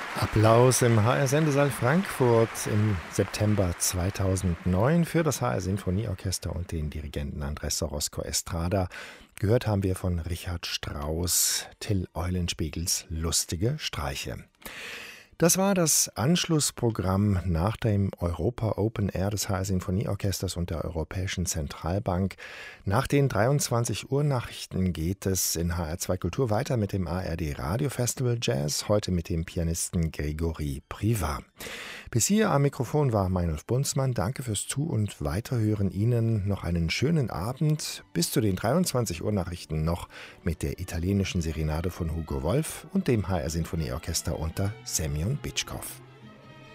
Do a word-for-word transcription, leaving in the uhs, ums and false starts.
Applaus im H R-Sendesaal Frankfurt im September zweitausendneun für das H R-Sinfonieorchester und den Dirigenten Andrés Orozco Estrada. Gehört haben wir von Richard Strauss, Till Eulenspiegels Lustige Streiche. Das war das Anschlussprogramm nach dem Europa Open Air des H R-Sinfonieorchesters und der Europäischen Zentralbank. Nach den dreiundzwanzig Uhr Nachrichten geht es in H R zwei Kultur weiter mit dem A R D Radio Festival Jazz, heute mit dem Pianisten Gregory Privat. Bis hier am Mikrofon war Meinolf Bunzmann. Danke fürs Zu- und Weiterhören. Ihnen noch einen schönen Abend. Bis zu den dreiundzwanzig Uhr Nachrichten noch mit der italienischen Serenade von Hugo Wolf und dem H R-Sinfonieorchester unter Semyon Bitschkow.